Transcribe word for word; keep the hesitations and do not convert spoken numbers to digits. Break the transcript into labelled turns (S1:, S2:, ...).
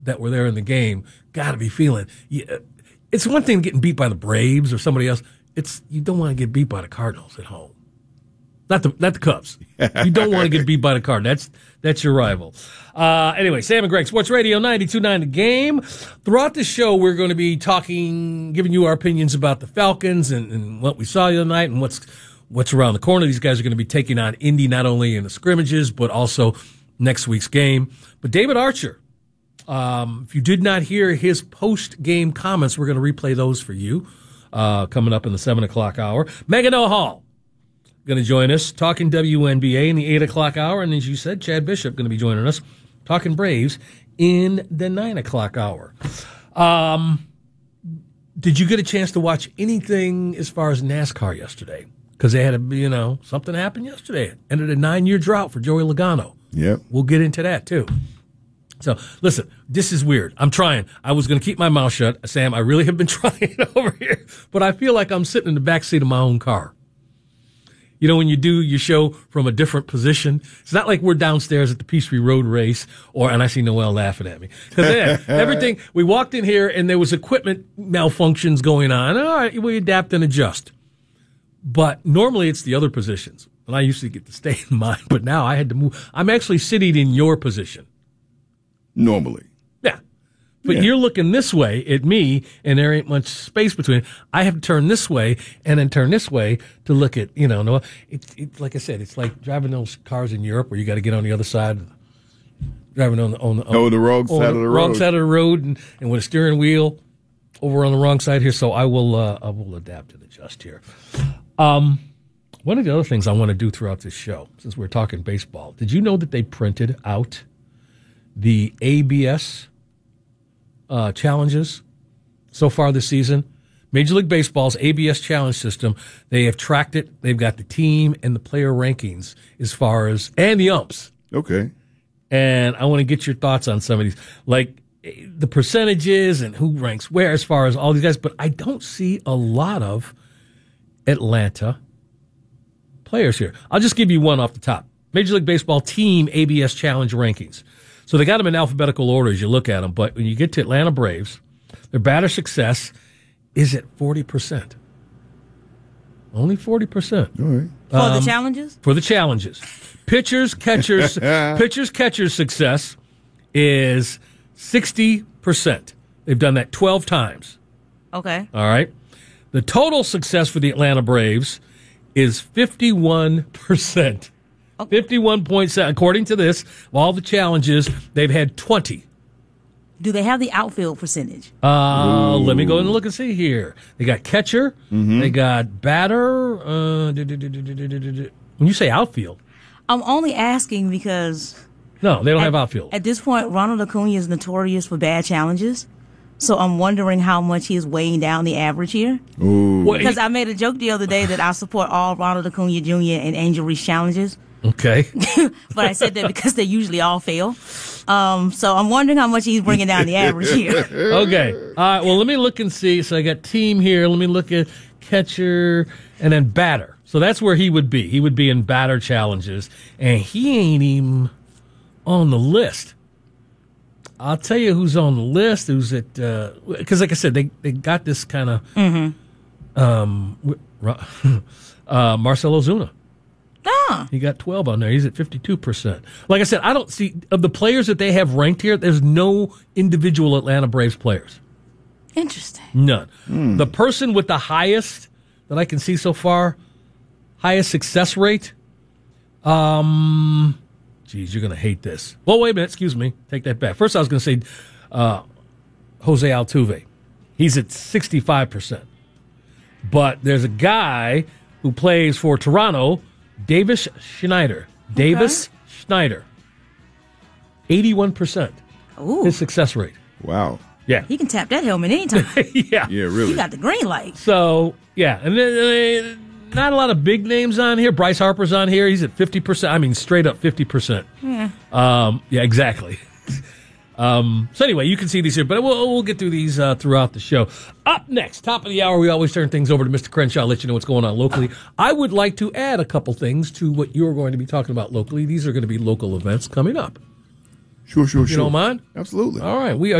S1: that were there in the game got to be feeling. Yeah, it's one thing getting beat by the Braves or somebody else. It's you don't want to get beat by the Cardinals at home. Not the not the Cubs. You don't want to get beat by the Cardinals. That's that's your rival. Uh, anyway, Sam and Greg, Sports Radio ninety-two point nine The Game. Throughout the show, we're going to be talking, giving you our opinions about the Falcons and, and what we saw the other night and what's what's around the corner. These guys are going to be taking on Indy not only in the scrimmages but also next week's game. But David Archer, um, if you did not hear his post-game comments, we're going to replay those for you uh, coming up in the seven o'clock hour. Megan O'Hall going to join us, talking W N B A in the eight o'clock hour. And as you said, Chad Bishop going to be joining us, talking Braves in the nine o'clock hour. Um, did you get a chance to watch anything as far as NASCAR yesterday? Because they had a, you know, something happened yesterday. Ended a nine-year drought for Joey Logano.
S2: Yep.
S1: We'll get into that, too. So, listen, this is weird. I'm trying. I was going to keep my mouth shut. Sam, I really have been trying over here. But I feel like I'm sitting in the backseat of my own car. You know, when you do your show from a different position, it's not like we're downstairs at the Peachtree Road race, or, and I see Noel laughing at me. Because yeah, everything, we walked in here and there was equipment malfunctions going on. All right, we adapt and adjust. But normally it's the other positions. And I used to get to stay in mine, but now I had to move. I'm actually sitting in your position.
S2: Normally.
S1: Yeah. But
S2: yeah.
S1: You're looking this way at me, and there ain't much space between. I have to turn this way and then turn this way to look at, you know, no, it's it, like I said, it's like driving those cars in Europe where you got to get on the other side, driving on the on the, on,
S2: oh, the wrong side of the road,
S1: wrong side of the road, and, and with a steering wheel over on the wrong side here. So I will uh, I will adapt and adjust here. Um, one of the other things I want to do throughout this show, since we're talking baseball, did you know that they printed out the A B S Uh, challenges so far this season? Major League Baseball's A B S challenge system, they have tracked it. They've got the team and the player rankings as far as, and the umps.
S2: Okay.
S1: And I want to get your thoughts on some of these, like the percentages and who ranks where as far as all these guys. But I don't see a lot of Atlanta players here. I'll just give you one off the top. Major League Baseball team A B S challenge rankings. So they got them in alphabetical order as you look at them. But when you get to Atlanta Braves, their batter success is at forty percent. Only forty percent.
S2: All right.
S3: For
S1: Um,
S3: the challenges?
S1: For the challenges. Pitchers, catchers, pitchers, catchers success is sixty percent. They've done that twelve times.
S3: Okay.
S1: All right. The total success for the Atlanta Braves is fifty-one percent. fifty-one point seven. According to this, of all the challenges, they've had twenty.
S3: Do they have the outfield percentage?
S1: Uh, let me go and look and see here. They got catcher. Mm-hmm. They got batter. Uh, do, do, do, do, do, do, do. When you say outfield.
S3: I'm only asking because...
S1: No, they don't
S3: at,
S1: have outfield.
S3: At this point, Ronald Acuna is notorious for bad challenges. So I'm wondering how much he is weighing down the average here.
S2: Ooh.
S1: Well,
S3: Because
S1: he,
S3: I made a joke the other day that I support all Ronald Acuna Junior and Angel Reese challenges.
S1: Okay.
S3: But I said that because they usually all fail. Um, so I'm wondering how much he's bringing down the average here.
S1: Okay. All right. Well, let me look and see. So I got team here. Let me look at catcher and then batter. So that's where he would be. He would be in batter challenges. And he ain't even on the list. I'll tell you who's on the list, who's at, because uh, like I said, they, they got this kind of, mm-hmm. um, uh, Marcell Ozuna.
S3: Ah.
S1: He got twelve on there. He's at fifty-two percent. Like I said, I don't see, of the players that they have ranked here, there's no individual Atlanta Braves players.
S3: Interesting.
S1: None. Mm. The person with the highest that I can see so far, highest success rate, um, geez, you're going to hate this. Well, wait a minute. Excuse me. Take that back. First, I was going to say uh, Jose Altuve. He's at sixty-five percent. But there's a guy who plays for Toronto, Davis Schneider. Davis okay. Schneider. eighty-one percent.
S3: Ooh.
S1: His success rate.
S2: Wow.
S1: Yeah.
S3: He can tap that helmet anytime.
S1: yeah.
S2: Yeah, really.
S3: He got the green light.
S1: So, yeah. And then, uh, not a lot of big names on here. Bryce Harper's on here. He's at fifty percent. I mean, straight up fifty percent.
S3: Yeah.
S1: Um, yeah, exactly. Um, so anyway, you can see these here, but we'll, we'll get through these uh, throughout the show. Up next, top of the hour, we always turn things over to Mister Crenshaw, let you know what's going on locally. I would like to add a couple things to what you're going to be talking about locally. These are going to be local events coming up.
S2: Sure, sure,
S1: You
S2: sure.
S1: don't mind?
S2: Absolutely.
S1: All right. We